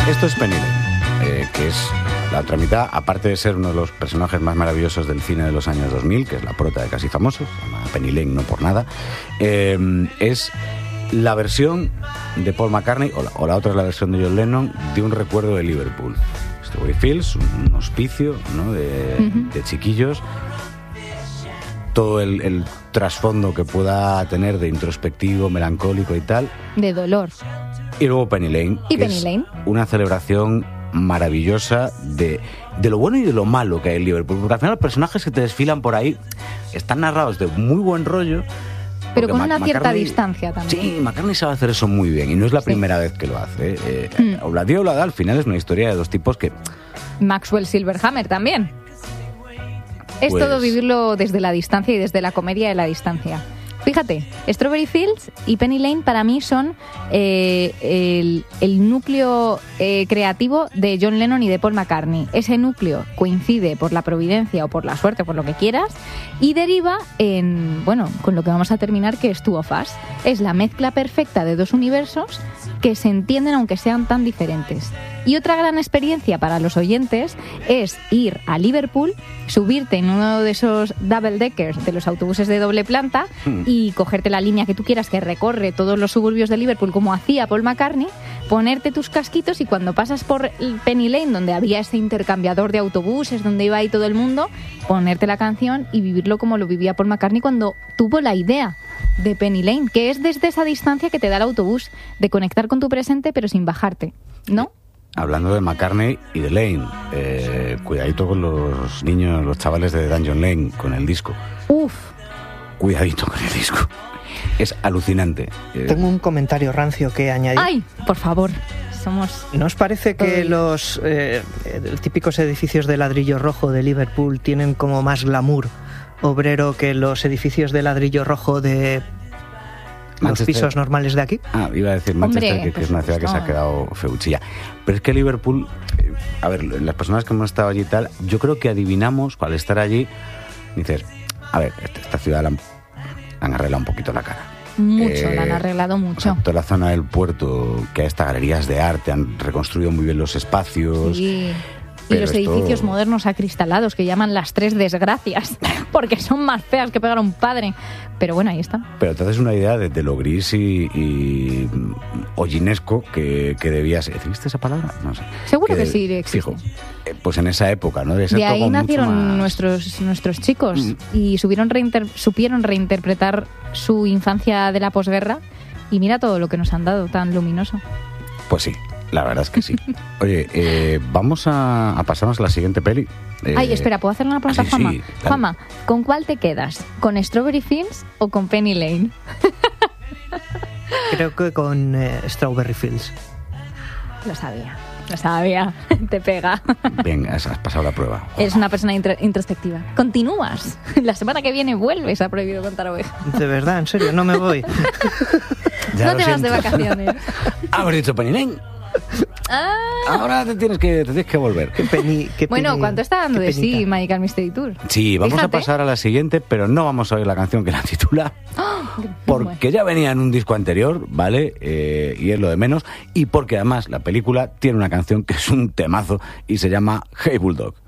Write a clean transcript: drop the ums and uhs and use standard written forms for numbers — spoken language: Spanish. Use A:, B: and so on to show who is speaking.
A: Esto es Penny Lane, que es la otra mitad, aparte de ser uno de los personajes más maravillosos del cine de los años 2000, que es la prota de Casi Famosos, se llama Penny Lane no por nada, es la versión de Paul McCartney, o la otra es la versión de John Lennon, de un recuerdo de Liverpool. Strawberry Fields, un hospicio, ¿no?, de chiquillos. Todo el trasfondo que pueda tener de introspectivo, melancólico y tal.
B: De dolor.
A: Y luego Penny Lane.
B: Y Penny Lane.
A: Una celebración maravillosa de lo bueno y de lo malo que hay en Liverpool. Porque al final los personajes que te desfilan por ahí están narrados de muy buen rollo.
B: Pero con una cierta distancia también.
A: Sí, McCartney sabe hacer eso muy bien. Y no es la primera vez que lo hace. Obladi Oblada al final es una historia de dos tipos que...
B: Maxwell Silverhammer también. Es todo vivirlo desde la distancia y desde la comedia de la distancia. Fíjate, Strawberry Fields y Penny Lane para mí son el núcleo creativo de John Lennon y de Paul McCartney. Ese núcleo coincide por la providencia o por la suerte, por lo que quieras, y deriva en, bueno, con lo que vamos a terminar, que es Two of Us. Es la mezcla perfecta de dos universos que se entienden aunque sean tan diferentes. Y otra gran experiencia para los oyentes es ir a Liverpool, subirte en uno de esos double deckers de los autobuses de doble planta y cogerte la línea que tú quieras que recorre todos los suburbios de Liverpool como hacía Paul McCartney, ponerte tus casquitos y cuando pasas por Penny Lane, donde había ese intercambiador de autobuses, donde iba ahí todo el mundo, ponerte la canción y vivirlo como lo vivía Paul McCartney cuando tuvo la idea de Penny Lane, que es desde esa distancia que te da el autobús, de conectar con tu presente pero sin bajarte, ¿no?
A: Hablando de McCartney y de Lane, cuidadito con los niños, los chavales de Dungeon Lane, con el disco.
B: Uf.
A: Cuidadito con el disco. Es alucinante.
C: Tengo un comentario rancio que añadir.
B: ¡Ay! Por favor.
C: ¿No os parece que los típicos edificios de ladrillo rojo de Liverpool tienen como más glamour obrero que los edificios de ladrillo rojo de los pisos normales de aquí?
A: Iba a decir Manchester,
B: Hombre,
A: que es una ciudad que se ha quedado feuchilla. Pero es que Liverpool, a ver, las personas que hemos estado allí y tal, yo creo que adivinamos, al estar allí, dices, a ver, esta ciudad la han arreglado un poquito la cara.
B: Mucho, la han arreglado mucho.
A: O sea, toda la zona del puerto, que hay estas galerías de arte, han reconstruido muy bien los espacios.
B: Sí. Y los edificios modernos acristalados que llaman las tres desgracias, porque son más feas que pegar a un padre. Pero bueno, ahí están.
A: Pero te haces una idea de lo gris y hollinesco que debía ser. ¿Existe esa palabra? No sé.
B: Seguro que sí existe.
A: Fijo, pues en esa época, ¿no?
B: De ahí nacieron nuestros chicos y supieron reinterpretar su infancia de la posguerra y mira todo lo que nos han dado tan luminoso.
A: Pues sí. La verdad es que sí. Oye, vamos a pasarnos a la siguiente peli.
B: Ay, espera, ¿puedo hacerle una pregunta a Juanma?
A: Sí,
B: Juanma, ¿con cuál te quedas? ¿Con Strawberry Fields o con Penny Lane?
C: Creo que con Strawberry Fields.
B: Lo sabía. Te pega.
A: Venga, has pasado la prueba.
B: Eres una persona introspectiva. Continúas. La semana que viene vuelves a Prohibido Contar Ovejas.
C: De verdad, en serio, no me voy.
B: No te vas de vacaciones.
A: Haber dicho Penny Lane. Ahora te tienes que volver.
B: Bueno, ¿cuánto está dando de sí Magical Mystery Tour?
A: Sí, vamos a pasar a la siguiente, pero no vamos a oír la canción que la titula, porque ya venía en un disco anterior, ¿vale? Y es lo de menos, y porque además la película tiene una canción que es un temazo y se llama Hey Bulldog.